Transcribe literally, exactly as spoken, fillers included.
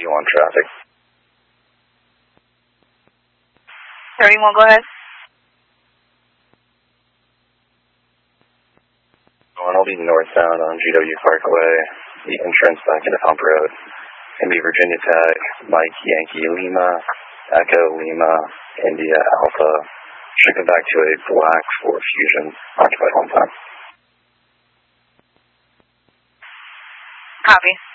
you on traffic. thirty-one, go ahead. I'll be northbound on G W Parkway, the entrance back into Hump Road. Going to be Virginia Tech, Mike Yankee Lima, Echo Lima, India Alpha, shipping back to a black Ford Fusion, occupied home time. Copy.